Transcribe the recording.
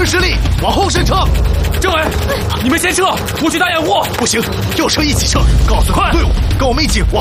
失利，往后伸撤。 政委，你们先撤，我去打掩护。 不行，要撤一起撤。告诉快队伍，跟我们一起往